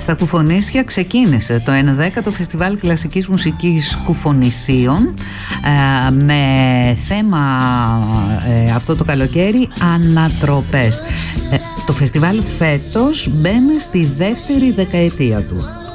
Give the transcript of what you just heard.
Στα Κουφονίσια ξεκίνησε το 11ο Φεστιβάλ Κλασικής Μουσικής Κουφονησίων με θέμα αυτό το καλοκαίρι ανατροπές. Το φεστιβάλ φέτος μπαίνει στη δεύτερη δεκαετία του.